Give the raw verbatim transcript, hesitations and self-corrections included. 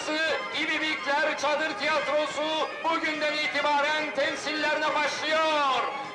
tiyatrosu, İbibikler Çadır Tiyatrosu bugünden itibaren temsillerine başlıyor.